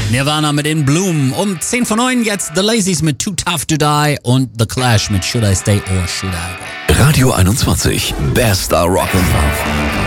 Nirvana mit In Bloom. Um 10 vor 9 jetzt The Lazies mit Too Tough to Die und The Clash mit Should I Stay or Should I Go. Radio 21, bester Rock'n'Roll.